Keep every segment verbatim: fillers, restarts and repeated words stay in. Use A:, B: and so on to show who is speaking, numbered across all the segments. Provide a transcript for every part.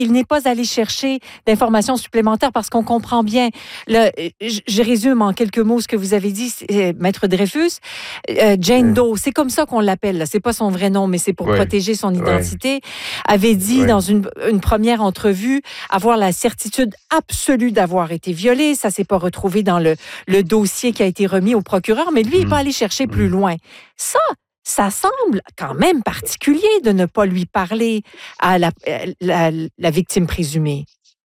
A: il n'est pas allé chercher d'informations supplémentaires parce qu'on comprend bien. Le, je, je résume en quelques mots ce que vous avez dit, euh, Maître Dreyfus. Euh, Jane
B: oui.
A: Doe, c'est comme ça qu'on l'appelle. Là. C'est pas son vrai nom, mais c'est pour
B: oui.
A: protéger son identité. Oui. Avait dit
B: oui.
A: dans une, une première entrevue avoir la certitude absolue d'avoir été violée. Ça s'est pas retrouvé dans le, le dossier qui a été remis au procureur, mais lui, il n'est pas allé chercher plus loin. Ça, ça semble quand même particulier de ne pas lui parler à la, la, la victime présumée.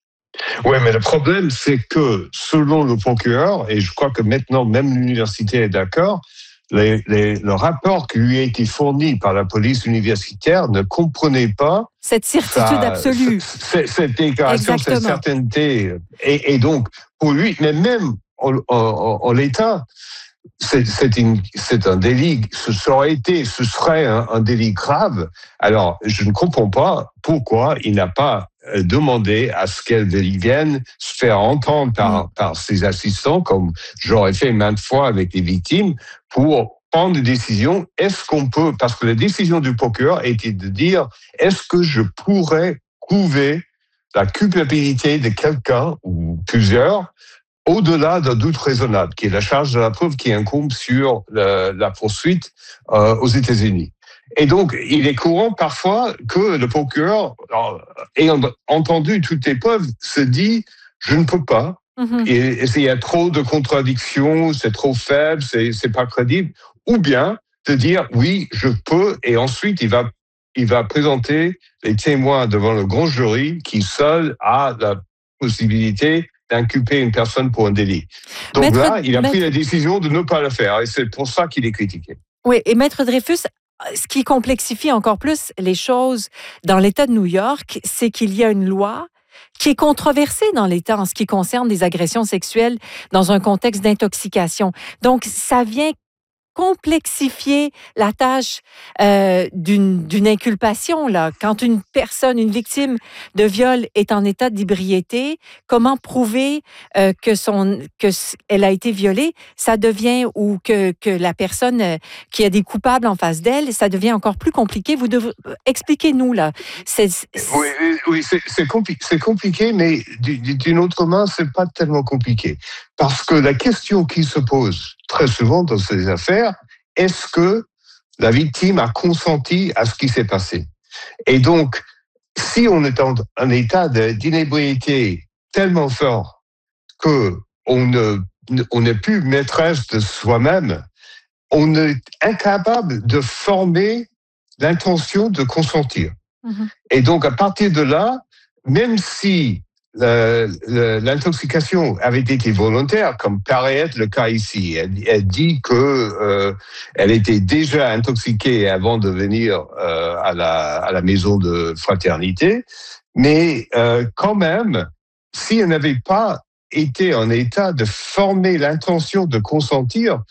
B: Oui, mais le problème, c'est que selon le procureur, et je crois que maintenant même l'université est d'accord, les, les, le rapport qui lui a été fourni par la police universitaire ne comprenait pas
A: cette certitude
B: sa,
A: absolue,
B: cette, cette déclaration,
A: exactement.
B: Cette certainté. Et, et donc, pour lui, mais même en, en, en l'état, c'est, c'est, une, c'est un délit, ce aurait été, ce serait un, un délit grave. Alors, je ne comprends pas pourquoi il n'a pas demandé à ce qu'elle vienne se faire entendre par, mmh. par ses assistants, comme j'aurais fait maintes fois avec les victimes, pour prendre des décisions. Est-ce qu'on peut, parce que la décision du procureur était de dire, est-ce que je pourrais prouver la culpabilité de quelqu'un ou plusieurs au-delà d'un doute raisonnable, qui est la charge de la preuve qui incombe sur la, la poursuite euh, aux États-Unis. Et donc, il est courant parfois que le procureur, ayant entendu toutes les preuves, se dit « je ne peux pas ». Mm-hmm. Et, et il y a trop de contradictions, c'est trop faible, c'est, c'est pas crédible. Ou bien de dire « oui, je peux ». Et ensuite, il va, il va présenter les témoins devant le grand jury qui seul a la possibilité d'inculper une personne pour un délit. Donc Maître, là, il a Maître... pris la décision de ne pas le faire. Et c'est pour ça qu'il est critiqué.
A: Oui, et Maître Dreyfus, ce qui complexifie encore plus les choses dans l'État de New York, c'est qu'il y a une loi qui est controversée dans l'État en ce qui concerne des agressions sexuelles dans un contexte d'intoxication. Donc, ça vient complexifier la tâche euh, d'une, d'une inculpation. Là. Quand une personne, une victime de viol est en état d'ébriété, comment prouver euh, que son, que elle a été violée, ça devient, ou que, que la personne euh, qui a des coupables en face d'elle, ça devient encore plus compliqué. Vous devez, expliquez-nous, là. C'est, c'est...
B: Oui, oui c'est, c'est, compli- c'est compliqué, mais d'une autre main, c'est pas tellement compliqué. Parce que la question qui se pose très souvent dans ces affaires, est-ce que la victime a consenti à ce qui s'est passé? Et donc, si on est en un état d'inébriété tellement fort qu'on ne, on n'est plus maîtresse de soi-même, on est incapable de former l'intention de consentir. Mmh. Et donc, à partir de là, même si Euh, l'intoxication avait été volontaire, comme paraît être le cas ici. Elle, elle dit que euh, elle était déjà intoxiquée avant de venir euh, à la à la maison de fraternité, mais euh, quand même, si elle n'avait pas été en état de former l'intention de consentir,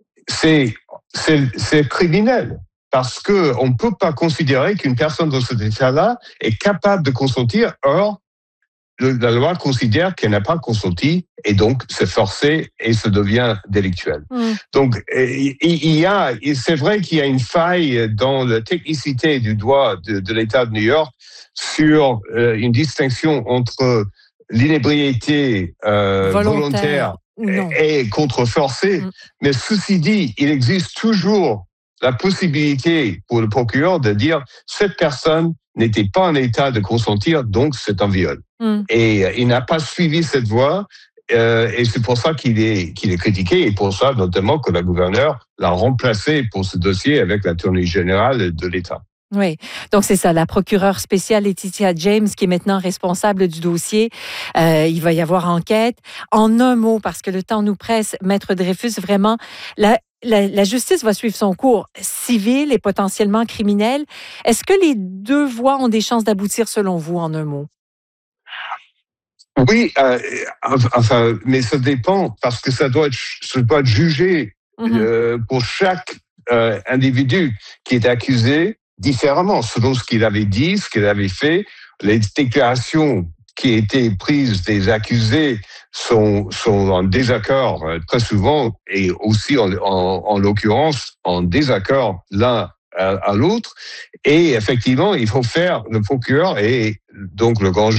B: c'est c'est, c'est criminel. Parce que on ne peut pas considérer qu'une personne dans cet état-là est capable de consentir. Or, la loi considère qu'elle n'a pas consenti et donc c'est forcé et ça devient délictuel. Mmh. Donc il y a, c'est vrai qu'il y a une faille dans la technicité du droit de, de l'État de New York sur euh, une distinction entre l'inébriété euh, volontaire, volontaire et, et contre-forcée. Mmh. Mais ceci dit, il existe toujours la possibilité pour le procureur de dire cette personne n'était pas en état de consentir, donc c'est un viol. Mm. Et euh, il n'a pas suivi cette voie, euh, et c'est pour ça qu'il est, qu'il est critiqué, et pour ça notamment que la gouverneure l'a remplacé pour ce dossier avec l'attorney général de l'État.
A: Oui, donc c'est ça, la procureure spéciale Laetitia James qui est maintenant responsable du dossier. Euh, il va y avoir enquête. En un mot, parce que le temps nous presse, Maître Dreyfus, vraiment, la, la, la justice va suivre son cours civil et potentiellement criminel. Est-ce que les deux voies ont des chances d'aboutir selon vous, en un mot?
B: Oui, euh, enfin, mais ça dépend parce que ça doit être, ça doit être jugé mm-hmm. euh, pour chaque euh, individu qui est accusé différemment, selon ce qu'il avait dit, ce qu'il avait fait. Les déclarations qui étaient prises des accusés sont, sont en désaccord euh, très souvent et aussi en, en, en l'occurrence en désaccord l'un à, à l'autre. Et effectivement, il faut faire, le procureur et donc le grand